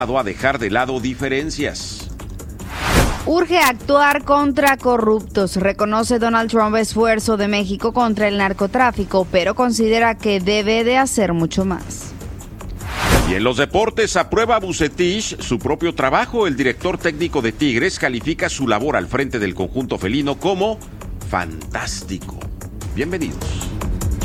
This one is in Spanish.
a dejar de lado diferencias. Urge actuar contra corruptos. Reconoce Donald Trump esfuerzo de México contra el narcotráfico, pero considera que debe de hacer mucho más. Y en los deportes, aprueba Vucetich su propio trabajo. El director técnico de Tigres califica su labor al frente del conjunto felino como fantástico. Bienvenidos.